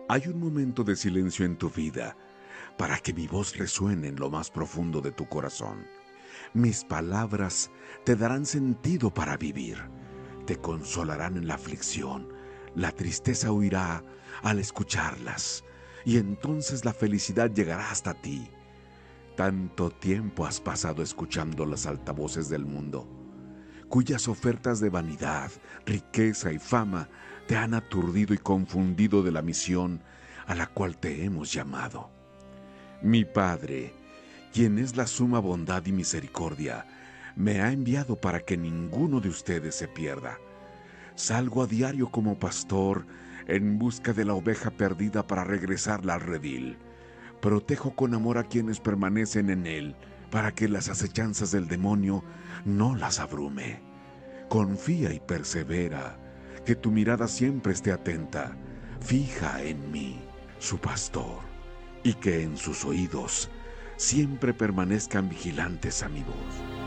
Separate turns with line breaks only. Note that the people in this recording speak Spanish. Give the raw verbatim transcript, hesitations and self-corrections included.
Hay un momento de silencio en tu vida para que mi voz resuene en lo más profundo de tu corazón. Mis palabras te darán sentido para vivir, te consolarán en la aflicción, la tristeza huirá al escucharlas, y entonces la felicidad llegará hasta ti. Tanto tiempo has pasado escuchando las altavoces del mundo, cuyas ofertas de vanidad, riqueza y fama te han aturdido y confundido de la misión a la cual te hemos llamado. Mi Padre, quien es la suma bondad y misericordia, me ha enviado para que ninguno de ustedes se pierda. Salgo a diario como pastor en busca de la oveja perdida para regresarla al redil. Protejo con amor a quienes permanecen en él, para que las acechanzas del demonio no las abrume. Confía y persevera, que tu mirada siempre esté atenta, fija en mí, su pastor, y que en sus oídos siempre permanezcan vigilantes a mi voz.